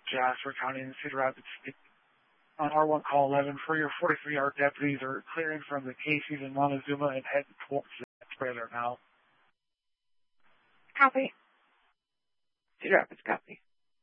Jasper County in Cedar Rapids. On R1 call 11 for your 43-yard deputies are clearing from the Casey's in Montezuma and heading towards that trailer now. Copy. Cedar Rapids, copy.